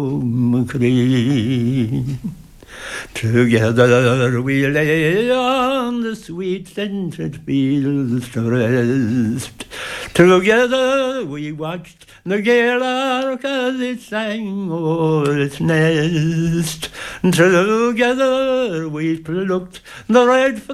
green. Together we lay on the sweet scented fields to rest. Together we watched the gay lark as it sang o'er its nest. Together we plucked the red